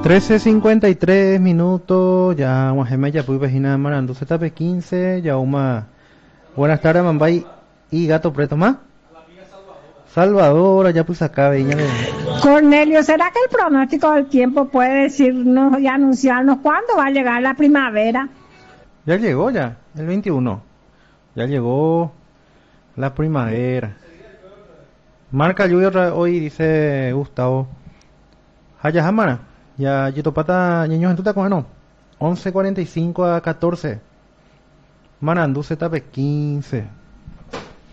13:53 ya Guajeme ya pude vecina Marandú tape 15 ya uma. Buenas tardes Mambay y Gato Preto más. Salvador, ya pues acá veña de... Cornelio, ¿será que el pronóstico del tiempo puede decirnos y anunciarnos cuándo va a llegar la primavera? Ya llegó ya, el 21. Ya llegó la primavera. Marca lluvia hoy, dice Gustavo. Haya Jamara. Ya Yitopata Ñeños en Tuta con no. 11:45 a 14. Manandú tape 15.